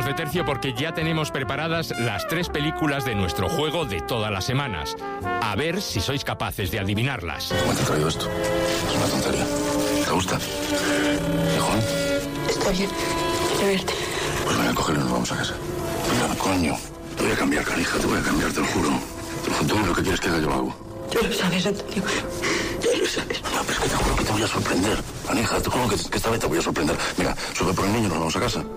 de tercio porque ya tenemos preparadas las 3 películas de nuestro juego de todas las semanas. A ver si sois capaces de adivinarlas. ¿Cómo te he traído esto? Es una tontería. ¿Te gusta? ¿Juan? Está bien. Quiero verte. Pues venga, cógelo y nos vamos a casa. Mira, coño. Te voy a cambiar, canija. Te voy a cambiar, te lo juro. Todo lo que quieres que haga yo lo hago. Tú lo sabes, Antonio. Tú lo sabes. No, pero es que te juro que te voy a sorprender. Canija, te juro que esta vez te voy a sorprender. Mira, sube por el niño y nos vamos a casa.